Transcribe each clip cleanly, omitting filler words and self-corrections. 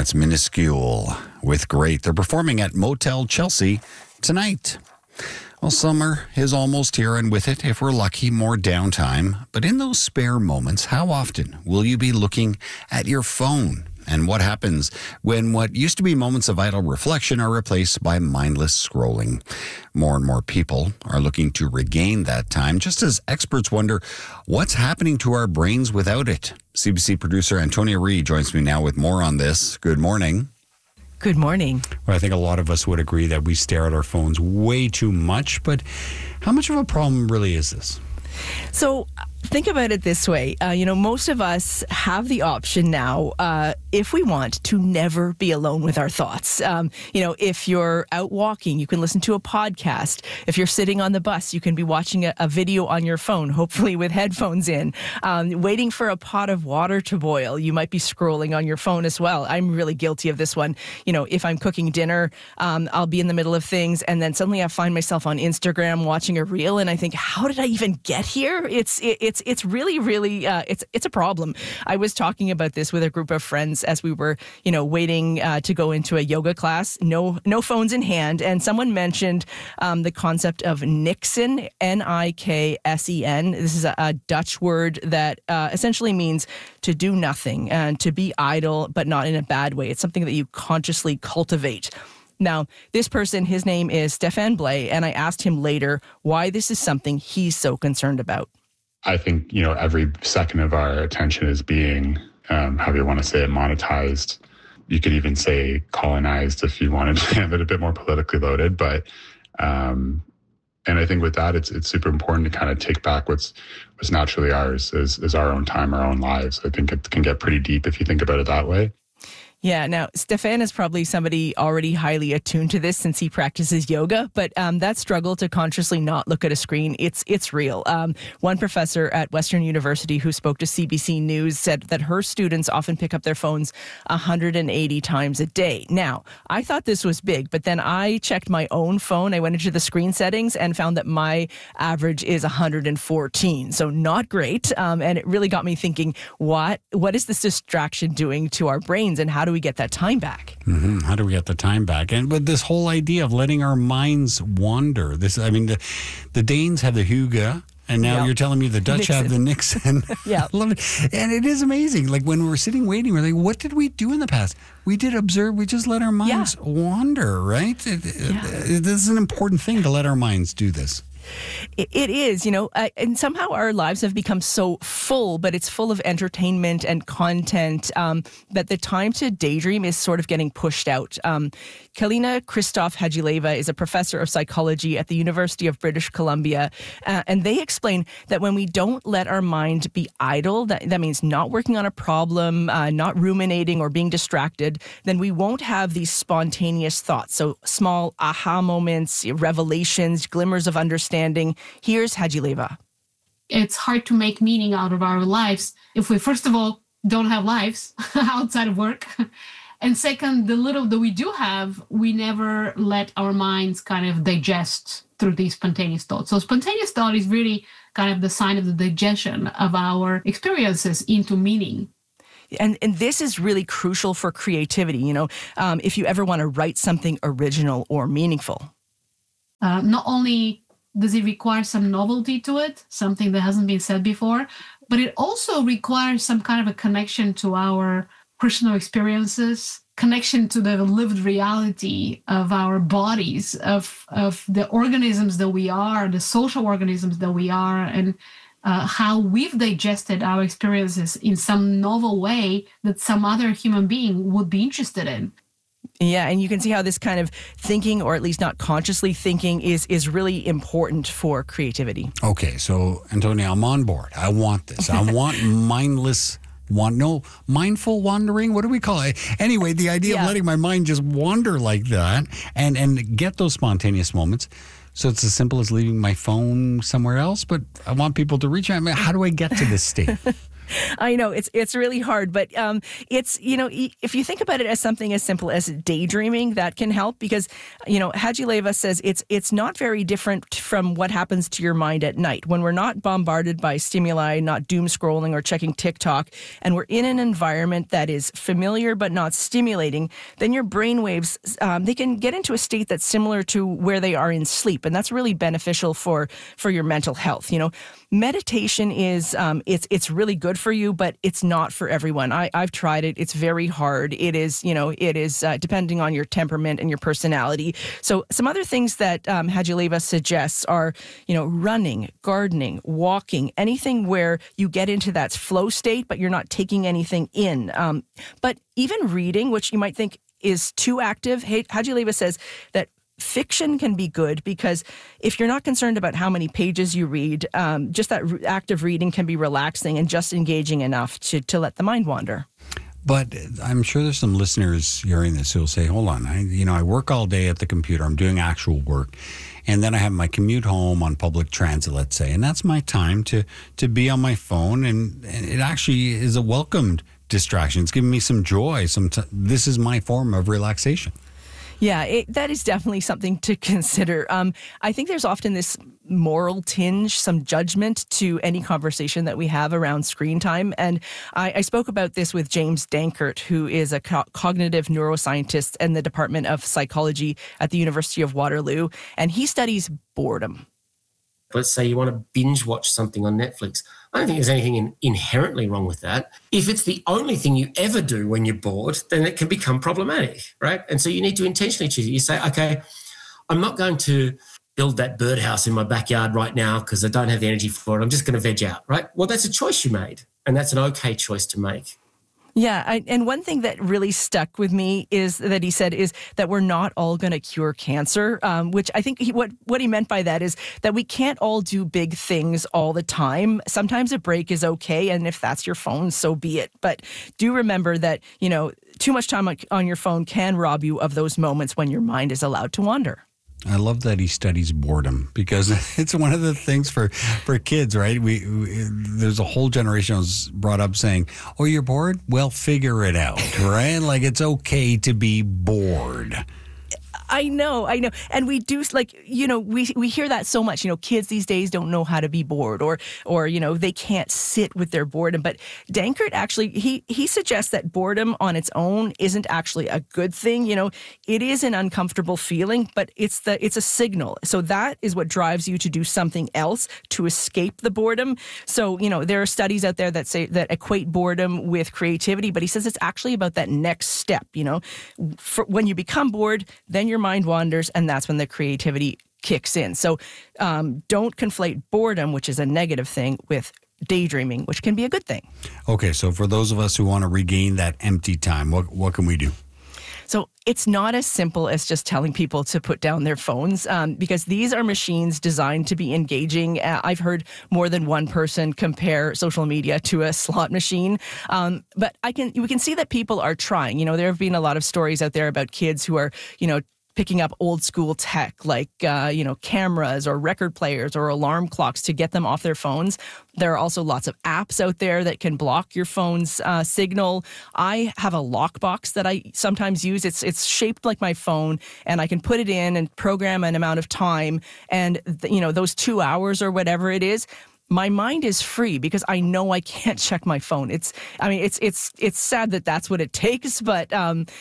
That's Minuscule with Great. They're performing at Motel Chelsea tonight. Well, summer is almost here, and with it, if we're lucky, more downtime. But in those spare moments, how often will you be looking at your phone? And what happens when what used to be moments of idle reflection are replaced by mindless scrolling? More and more people are looking to regain that time, just as experts wonder what's happening to our brains without it. CBC producer Antonia Reid joins me now with more on this. Good morning. Good morning. Well, I think a lot of us would agree that we stare at our phones way too much, but how much of a problem really is this? So think about it this way. Most of us have the option now, if we want, to never be alone with our thoughts. If you're out walking, you can listen to a podcast. If you're sitting on the bus, you can be watching a video on your phone, hopefully with headphones in. Waiting for a pot of water to boil, you might be scrolling on your phone as well. I'm really guilty of this one. If I'm cooking dinner, I'll be in the middle of things, and then suddenly I find myself on Instagram watching a reel, and I think, how did I even get here? It's really, really, it's a problem. I was talking about this with a group of friends as we were, waiting to go into a yoga class. No phones in hand. And someone mentioned the concept of Niksen, Niksen. This is a Dutch word that essentially means to do nothing and to be idle, but not in a bad way. It's something that you consciously cultivate. Now, this person, his name is Stefan Blay, and I asked him later why this is something he's so concerned about. I think, every second of our attention is being, however you want to say it, monetized. You could even say colonized if you wanted to have it a bit more politically loaded. But, and I think with that, it's super important to kind of take back what's naturally ours is our own time, our own lives. I think it can get pretty deep if you think about it that way. Yeah, now, Stefan is probably somebody already highly attuned to this since he practices yoga, but that struggle to consciously not look at a screen, it's real. One professor at Western University who spoke to CBC News said that her students often pick up their phones 180 times a day. Now, I thought this was big, but then I checked my own phone. I went into the screen settings and found that my average is 114, so not great. And it really got me thinking, what is this distraction doing to our brains, and how do we get that time back? Mm-hmm. How do we get the time back? And with this whole idea of letting our minds wander, the Danes have the Hygge, and now you're telling me the Dutch have the Niksen. Yeah. I love it. And it is amazing. Like when we're sitting waiting, we're like, what did we do in the past? We did observe, we just let our minds wander, right? This is an important thing to let our minds do this. It is, and somehow our lives have become so full, but it's full of entertainment and content that the time to daydream is sort of getting pushed out. Kalina Christoph-Hadjileva is a professor of psychology at the University of British Columbia, and they explain that when we don't let our mind be idle, that means not working on a problem, not ruminating or being distracted, then we won't have these spontaneous thoughts. So small aha moments, revelations, glimmers of understanding. Here's Hadjileva. It's hard to make meaning out of our lives if we, first of all, don't have lives outside of work. And second, the little that we do have, we never let our minds kind of digest through these spontaneous thoughts. So spontaneous thought is really kind of the sign of the digestion of our experiences into meaning. And this is really crucial for creativity, if you ever want to write something original or meaningful. Not only does it require some novelty to it, something that hasn't been said before, but it also requires some kind of a connection to our personal experiences, connection to the lived reality of our bodies, of the organisms that we are, the social organisms that we are, and how we've digested our experiences in some novel way that some other human being would be interested in. Yeah, and you can see how this kind of thinking, or at least not consciously thinking, is really important for creativity. Okay, so Antonia, I'm on board. I want this. I want mindful wandering. What do we call it? Anyway, the idea of letting my mind just wander like that and get those spontaneous moments. So it's as simple as leaving my phone somewhere else, but I want people to reach out. How do I get to this state? I know it's really hard, but it's, if you think about it as something as simple as daydreaming, that can help because, Haji Leva says it's not very different from what happens to your mind at night when we're not bombarded by stimuli, not doom scrolling or checking TikTok, and we're in an environment that is familiar but not stimulating. Then your brain waves, they can get into a state that's similar to where they are in sleep, and that's really beneficial for your mental health. Meditation is it's really good for you, but it's not for everyone. I've tried it. It's very hard. It is depending on your temperament and your personality. So some other things that Haji Leva suggests are, running, gardening, walking, anything where you get into that flow state, but you're not taking anything in. But even reading, which you might think is too active, Haji Leva says that fiction can be good because if you're not concerned about how many pages you read, just that act of reading can be relaxing and just engaging enough to let the mind wander. But I'm sure there's some listeners hearing this who'll say, hold on, I work all day at the computer. I'm doing actual work. And then I have my commute home on public transit, let's say. And that's my time to be on my phone. And it actually is a welcomed distraction. It's giving me some joy. This is my form of relaxation. Yeah, that is definitely something to consider. I think there's often this moral tinge, some judgment to any conversation that we have around screen time. And I spoke about this with James Dankert, who is a cognitive neuroscientist in the Department of Psychology at the University of Waterloo. And he studies boredom. Let's say you want to binge watch something on Netflix. I don't think there's anything inherently wrong with that. If it's the only thing you ever do when you're bored, then it can become problematic, right? And so you need to intentionally choose it. You say, okay, I'm not going to build that birdhouse in my backyard right now because I don't have the energy for it. I'm just going to veg out, right? Well, that's a choice you made, and that's an okay choice to make. Yeah, and one thing that really stuck with me is that he said is that we're not all going to cure cancer, which I think what he meant by that is that we can't all do big things all the time. Sometimes a break is okay, and if that's your phone, so be it. But do remember that, too much time on your phone can rob you of those moments when your mind is allowed to wander. I love that he studies boredom because it's one of the things for kids, right? There's a whole generation was brought up saying, "Oh, you're bored? Well, figure it out," right? Like it's okay to be bored. I know. And we do, we hear that so much. Kids these days don't know how to be bored or they can't sit with their boredom. But Dankert actually, he suggests that boredom on its own isn't actually a good thing. It is an uncomfortable feeling, but it's a signal. So that is what drives you to do something else to escape the boredom. So, there are studies out there that equate boredom with creativity, but he says it's actually about that next step. When you become bored, then your mind wanders, and that's when the creativity kicks in. So don't conflate boredom, which is a negative thing, with daydreaming, which can be a good thing. Okay, so for those of us who want to regain that empty time, what can we do? So it's not as simple as just telling people to put down their phones because these are machines designed to be engaging. I've heard more than one person compare social media to a slot machine. But we can see that people are trying. There have been a lot of stories out there about kids who are, picking up old school tech like, cameras or record players or alarm clocks to get them off their phones. There are also lots of apps out there that can block your phone's signal. I have a lockbox that I sometimes use. It's shaped like my phone, and I can put it in and program an amount of time. And, those 2 hours or whatever it is, my mind is free because I know I can't check my phone. It's sad that that's what it takes, but,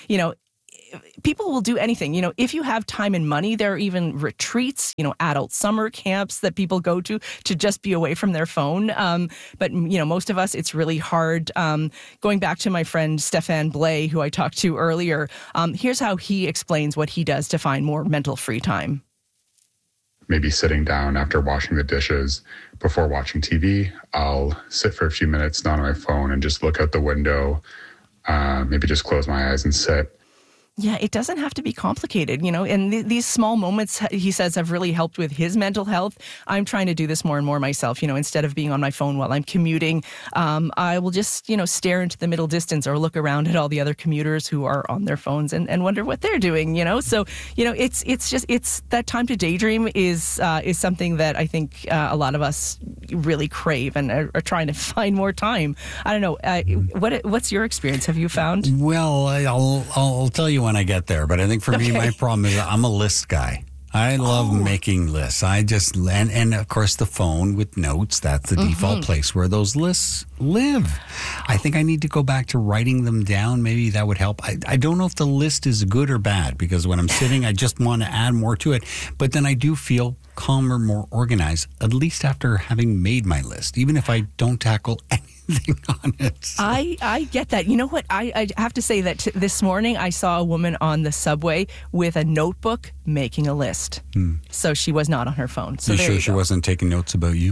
people will do anything. If you have time and money, there are even retreats, adult summer camps that people go to just be away from their phone. But most of us, it's really hard. Going back to my friend Stefan Blay, who I talked to earlier, here's how he explains what he does to find more mental free time. Maybe sitting down after washing the dishes before watching TV, I'll sit for a few minutes, not on my phone, and just look out the window, maybe just close my eyes and sit. Yeah, it doesn't have to be complicated, and these small moments, he says, have really helped with his mental health. I'm trying to do this more and more myself, instead of being on my phone while I'm commuting. I will just, stare into the middle distance or look around at all the other commuters who are on their phones and wonder what they're doing, So, it's that time to daydream is something that I think a lot of us really crave and are trying to find more time. I don't know. What's your experience? Have you found? Well, I'll tell you when I get there, but I think for me, my problem is I'm a list guy. I love making lists. And of course the phone with notes, that's the default place where those lists live. I think I need to go back to writing them down. Maybe that would help. I don't know if the list is good or bad, because when I'm sitting, I just want to add more to it. But then I do feel calmer, more organized, at least after having made my list, even if I don't tackle anything on it. So. I get that. You know what? I have to say that this morning I saw a woman on the subway with a notebook making a list. So she was not on her phone. So you there sure you she go. wasn't taking notes about you?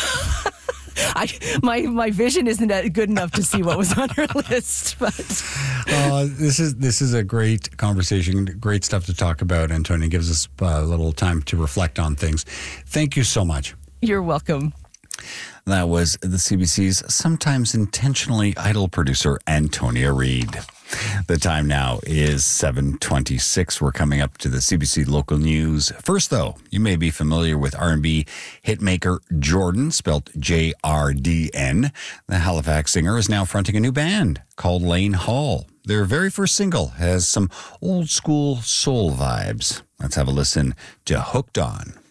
My vision isn't good enough to see what was on her list. But this is a great conversation, great stuff to talk about. Antonia gives us a little time to reflect on things. Thank you so much. You're welcome. That was the CBC's sometimes intentionally idle producer, Antonia Reid. The time now is 7:26. We're coming up to the CBC local news. First, though, you may be familiar with R&B hitmaker Jordan, spelt Jrdn. The Halifax singer is now fronting a new band called Lane Hall. Their very first single has some old school soul vibes. Let's have a listen to Hooked On.